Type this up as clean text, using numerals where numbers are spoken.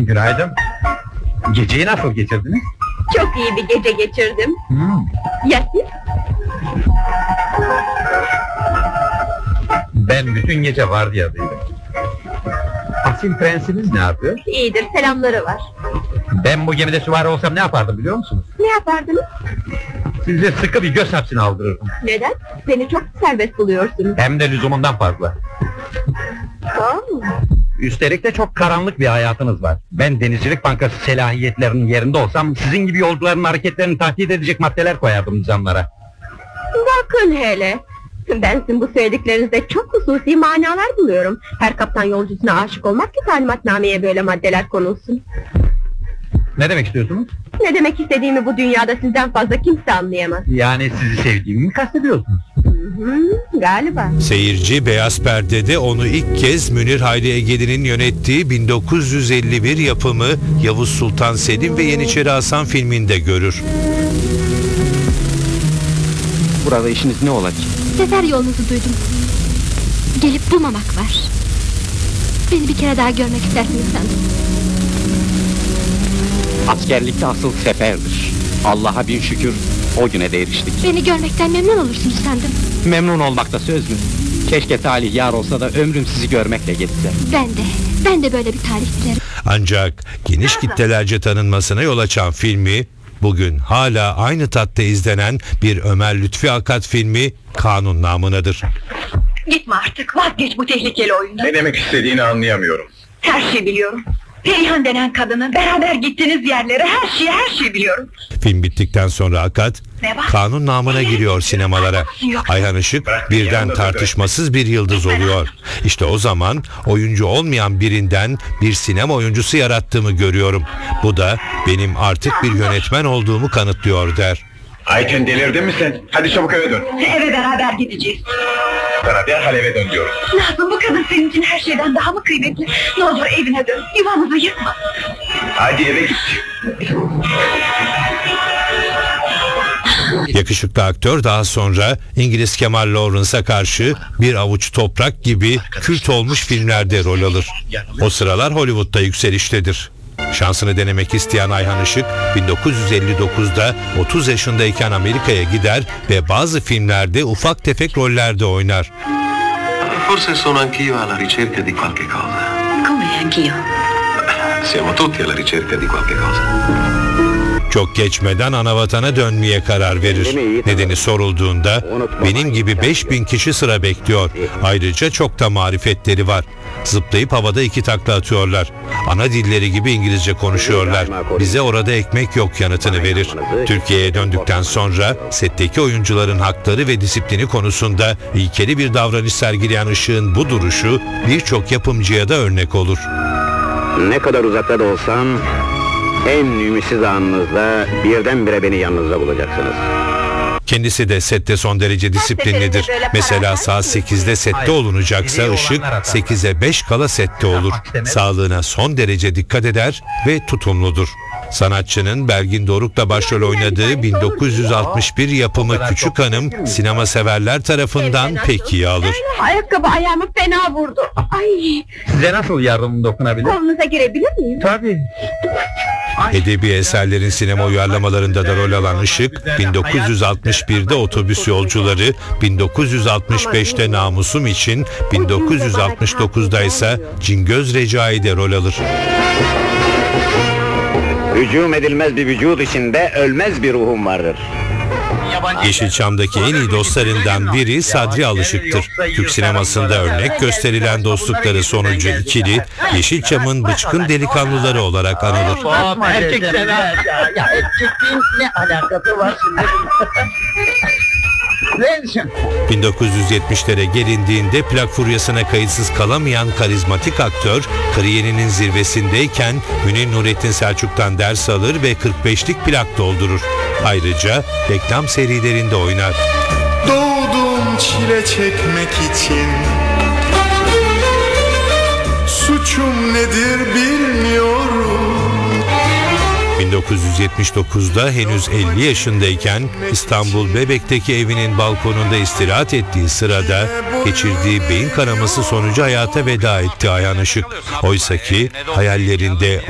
Günaydın. Geceyi nasıl geçirdiniz? Çok iyi bir gece geçirdim. Ya siz? Ben bütün gece vardiyadaydım. Asil prensimiz ne yapıyor? İyidir, selamları var. Ben bu gemide süvari olsam ne yapardım biliyor musunuz? Ne yapardınız? Size sıkı bir göz hapsine aldırırdım. Neden? Beni çok serbest buluyorsunuz. Hem de lüzumundan fazla. Üstelik de çok karanlık bir hayatınız var. Ben Denizcilik Bankası selahiyetlerinin yerinde olsam sizin gibi yolcuların hareketlerini tahdit edecek maddeler koyardım nizamlara. Bakın hele. Ben sizin bu söylediklerinizde çok hususi manalar buluyorum. Her kaptan yolcusuna aşık olmak ki talimatnameye böyle maddeler konulsun. Ne demek istiyorsunuz? Ne demek istediğimi bu dünyada sizden fazla kimse anlayamaz. Yani sizi sevdiğimi mi kastediyorsunuz? Galiba. Seyirci Beyaz Perde'de onu ilk kez Münir Hayri Egeli'nin yönettiği 1951 yapımı Yavuz Sultan Selim ve Yeniçeri Hasan filminde görür. Burada işiniz ne ola ki? Sefer yolunuzu duydum. Gelip bulmamak var. Beni bir kere daha görmek istersiniz sandım. Askerlikte asıl seferdir. Allah'a bin şükür o güne de eriştik. Beni görmekten memnun olursunuz sandım. Memnun olmakta söz mü? Keşke talih yar olsa da ömrüm sizi görmekle geçse. Ben de böyle bir tarih dilerim. Ancak geniş kitlelerce tanınmasına yol açan filmi, bugün hala aynı tatta izlenen bir Ömer Lütfi Akat filmi Kanun namınadır. Gitme artık, vazgeç bu tehlikeli oyundan. Ne demek istediğini anlayamıyorum. Her şeyi biliyorum. Perihan denen kadını, beraber gittiğiniz yerlere, her şeyi biliyorum. Film bittikten sonra Akat, Ne var? Kanun namına giriyor sinemalara. Ayhan Işık birden tartışmasız bir yıldız oluyor. İşte o zaman oyuncu olmayan birinden bir sinema oyuncusu yarattığımı görüyorum. Bu da benim artık bir yönetmen olduğumu kanıtlıyor der. Ayten delirdin mi sen? Hadi çabuk eve dön. Eve beraber gideceğiz. Sana derhal eve dön diyorum. Nazım, bu kadın senin için her şeyden daha mı kıymetli? Ne olur evine dön, yuvamızı yıkma. Hadi eve git. Yakışıklı aktör daha sonra İngiliz Kemal Lawrence'a karşı Bir Avuç Toprak gibi kült olmuş filmlerde rol alır. O sıralar Hollywood'da yükseliştedir. Şansını denemek isteyen Ayhan Işık 1959'da 30 yaşındayken Amerika'ya gider ve bazı filmlerde ufak tefek rollerde oynar. Forse sono anch'io alla ricerca di qualche cosa. Come anch'io? Siamo tutti alla ricerca di qualche cosa. Çok geçmeden anavatana dönmeye karar verir. Nedeni sorulduğunda benim gibi 5000 kişi sıra bekliyor. Ayrıca çok da marifetleri var. Zıplayıp havada 2 takla atıyorlar. Ana dilleri gibi İngilizce konuşuyorlar. Bize orada ekmek yok yanıtını verir. Türkiye'ye döndükten sonra setteki oyuncuların hakları ve disiplini konusunda ilkeli bir davranış sergileyen Işık'ın bu duruşu birçok yapımcıya da örnek olur. Ne kadar uzakta da olsam en ümitsiz anınızda birdenbire beni yanınızda bulacaksınız. Kendisi de sette son derece disiplinlidir. Mesela saat 8'de sette olunacaksa Işık 8'e 5 kala sette olur. Sağlığına son derece dikkat eder ve tutumludur. Sanatçının Belgin Doruk'la başrol oynadığı 1961 yapımı Küçük Hanım sinema severler tarafından pek iyi alır. Ayakkabı ayağımı fena vurdu. Ay, Size nasıl yardımım dokunabilir? kolunuza girebilir miyim? Tabii. Edebi eserlerin sinema uyarlamalarında da rol alan Işık, 1961'de Otobüs Yolcuları, 1965'te Namusum için, 1969'da ise Cingöz Recai'de rol alır. Hücum edilmez bir vücut içinde ölmez bir ruhum vardır. Yeşilçam'daki en iyi dostlarından biri Sadri Alışık'tır. Türk sinemasında örnek gösterilen dostlukları sonucu ikili, Yeşilçam'ın bıçkın delikanlıları olarak anılır. Erkek sever. Ya erkekliğin ne alakası var şimdi? 1970'lere gelindiğinde plak furyasına kayıtsız kalamayan karizmatik aktör, kariyerinin zirvesindeyken Münir Nurettin Selçuk'tan ders alır ve 45'lik plak doldurur. Ayrıca reklam serilerinde oynar. Doğdum çile çekmek için, suçum nedir bilmiyorum. 1979'da henüz 50 yaşındayken İstanbul Bebek'teki evinin balkonunda istirahat ettiği sırada geçirdiği beyin kanaması sonucu hayata veda etti Ayhan Işık. Oysaki hayallerinde